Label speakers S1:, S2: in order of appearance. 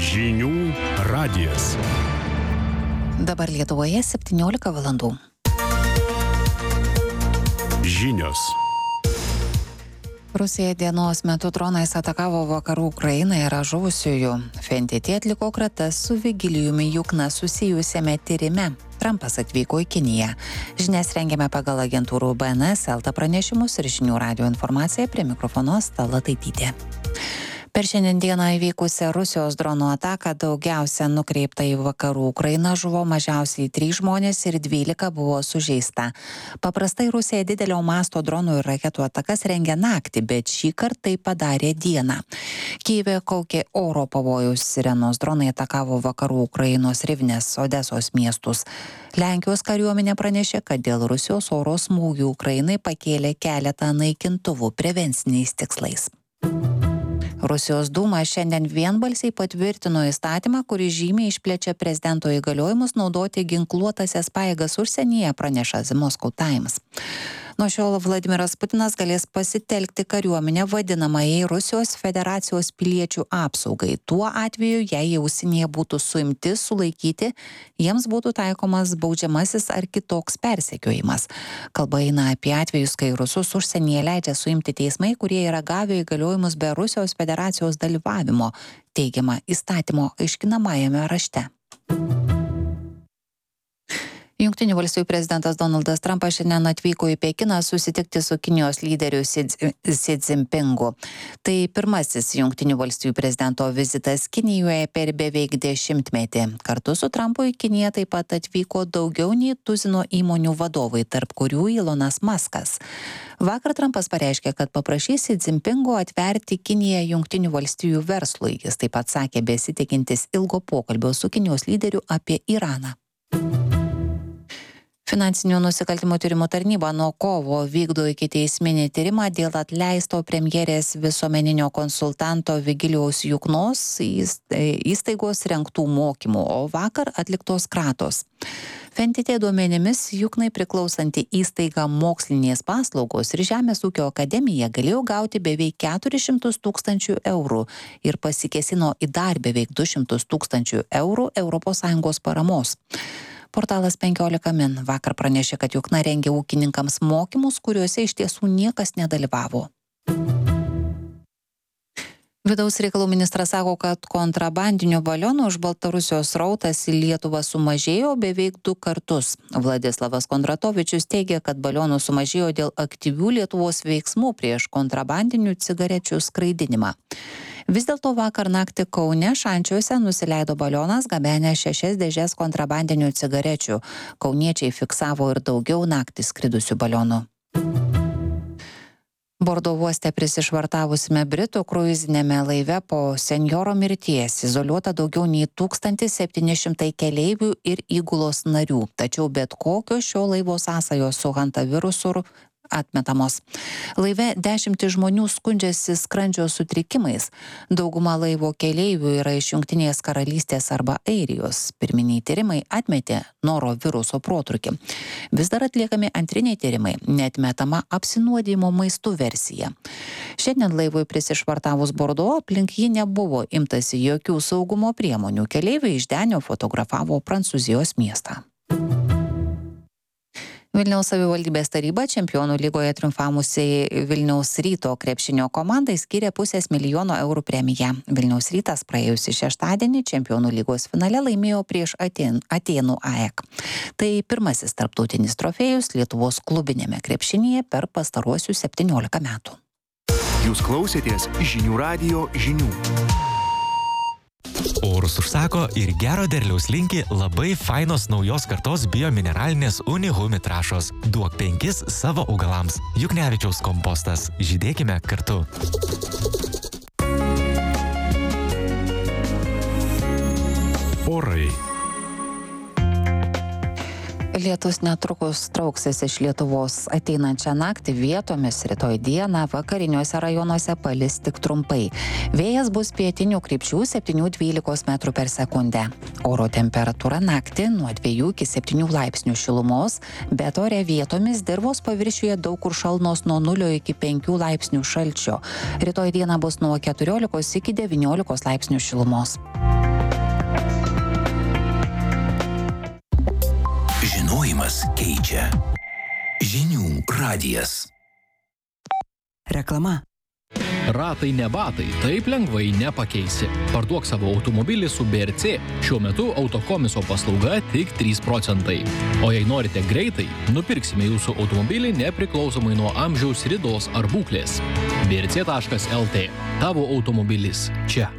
S1: Žinių radijas.
S2: Dabar Lietuvoje 17 valandų.
S1: Žinios.
S2: Rusija dienos metu dronais atakavo vakarų Ukrainą, yra žuvusiųjų. FNTT atliko kratas su Vigilijumi Jukna susijusiame tyrime. Trumpas atvyko į Kiniją. Žinias rengiame pagal agentūrų BNS, LT pranešimus ir Žinių radijo informaciją. Prie mikrofono Stala Taitytė. Per šiandien dieną įvykusią Rusijos dronų ataką daugiausia nukreipta į vakarų Ukrainą žuvo mažiausiai 3 žmonės ir 12 buvo sužeista. Paprastai Rusija didelio masto dronų ir raketų atakas rengia naktį, bet šį kartą tai padarė dieną. Kyjive kaukė oro pavojus, sirenos dronai atakavo vakarų Ukrainos Rivnės, Odesos miestus. Lenkijos kariuomenė pranešė, kad dėl Rusijos oro smūgių Ukrainai pakėlė keletą naikintuvų prevenciniais tikslais. Rusijos Dūma šiandien vienbalsiai patvirtino įstatymą, kuris žymiai išplečia prezidento įgaliojimus naudoti ginkluotąsias pajėgas užsienyje, praneša The Moscow Times. Nuo šiol Vladimiras Putinas galės pasitelkti kariuomenę vadinamajai Rusijos federacijos piliečių apsaugai. Tuo atveju, jei jie užsienyje būtų suimti, sulaikyti, jiems būtų taikomas baudžiamasis ar kitoks persekiojimas. Kalba eina apie atvejus, kai rusus užsienyje leidžia suimti teismai, kurie yra gavę įgaliojimus be Rusijos federacijos dalyvavimo, teigiama įstatymo aiškinamajame rašte. Jungtinių valstijų prezidentas Donaldas Trumpas šiandien atvyko į Pekiną susitikti su Kinijos lyderiu Xi Jinpingu. Tai pirmasis Jungtinių valstijų prezidento vizitas Kinijoje per beveik 10-metį. Kartu su Trumpu į Kiniją taip pat atvyko daugiau nei tuzino įmonių vadovai, tarp kurių Elonas Muskas. Vakar Trumpas pareiškė, kad paprašys Xi Jinpingo atverti Kiniją Jungtinių valstijų verslui. Jis taip pat sakė besitikintis ilgo pokalbio su Kinijos lyderiu apie Iraną. Finansinių nusikaltimų tyrimo tarnyba nuo kovo vykdo ikiteisminį tyrimą dėl atleisto premjerės visuomeninio konsultanto Vigilijaus Juknos įstaigos rengtų mokymų, o vakar atliktos kratos. FNTT duomenimis Juknai priklausanti įstaiga Mokslinės paslaugos ir Žemės ūkio akademija galėjo gauti beveik 400 000 eurų ir pasikėsino į dar beveik 200 000 eurų ES paramos. Portalas 15 min vakar pranešė, kad Jukna rengė ūkininkams mokymus, kuriuose iš tiesų niekas nedalyvavo. Vidaus reikalų ministras sako, kad kontrabandinių balionų iš Baltarusijos srautas į Lietuvą sumažėjo beveik 2 kartus. Vladislavas Kondratovičius teigia, kad balionų sumažėjo dėl aktyvių Lietuvos veiksmų prieš kontrabandinių cigarečių skraidinimą. Vis dėlto vakar naktį Kaune Šančiuose nusileido balionas gabenę 6 dėžes kontrabandinių cigarečių. Kauniečiai fiksavo ir daugiau naktį skridusių balionų. Bordo uoste prisišvartavusime Britų kruizinėme laive po senjoro mirties izoliuota daugiau nei 1700 keleivių ir įgulos narių. Tačiau bet kokios šio laivo sąsajos su hantavirusu atmetamos. Laive 10 žmonių skundžiasi skrandžio sutrikimais. Dauguma laivo keleivių yra iš Jungtinės karalystės arba Airijos. Pirminiai tyrimai atmetė noroviruso protrūkį. Vis dar atliekami antriniai tyrimai, neatmetama apsinuodijimo maistu versija. Šiandien laivui prisišvartavus Bordo aplink jį nebuvo imtasi jokių saugumo priemonių. Keleiviai iš denio fotografavo Prancūzijos miestą. Vilniaus savivaldybės taryba čempionų lygoje triumfavusiai Vilniaus Ryto krepšinio komandai skyrė 500 000 eurų premiją. Vilniaus Rytas praėjusį šeštadienį čempionų lygos finale laimėjo prieš Atėnų AEK. Tai pirmasis tarptautinis trofėjus Lietuvos klubinėme krepšinyje per pastaruosius 17 metų.
S3: Jūs klausėtės Žinių radijo žinių.
S4: Orus užsako ir gero derliaus linki labai fainos naujos kartos biomineralinės Unihumi trąšos. Duok 5 savo augalams. Juknevičiaus kompostas. Žydėkime kartu.
S1: Orai.
S2: Lietus netrukus trauksis iš Lietuvos. Ateinančią naktį vietomis rytoj dieną vakariniuose rajonuose palis tik trumpai. Vėjas bus pietinių krypčių 7-12 metrų per sekundę. Oro temperatūra naktį nuo 2 iki 7 laipsnių šilumos, bet ore vietomis dirvos paviršiuje daug kur šalnos nuo 0 iki 5 laipsnių šalčio. Rytoj dieną bus nuo 14 iki 19 laipsnių šilumos.
S5: Žinojimas keičia. Žinių radijas.
S6: Reklama.
S7: Ratai ne batai, taip lengvai nepakeisi. Parduok savo automobilį su BRC. Šiuo metu autokomiso paslauga tik 3%. O jei norite greitai, nupirksime jūsų automobilį nepriklausomai nuo amžiaus, ridos ar būklės. brc.lt. Tavo automobilis čia.